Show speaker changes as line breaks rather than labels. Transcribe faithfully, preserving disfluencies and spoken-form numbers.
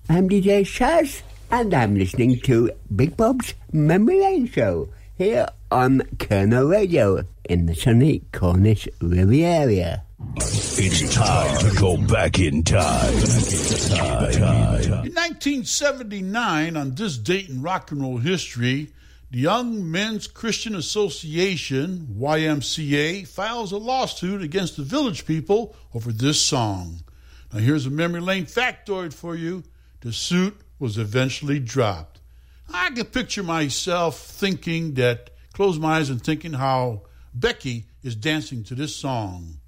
I'm D J Shaz, and I'm listening to Big Bob's Memory Lane Show here on Colonel Radio in the sunny Cornish Riviera.
It's time to go back in time.
In nineteen seventy-nine, on this date in rock and roll history, the Young Men's Christian Association, Y M C A, files a lawsuit against the Village People over this song. Now here's a memory lane factoid for you. The suit was eventually dropped. I can picture myself thinking that, close my eyes and thinking how Becky is dancing to this song.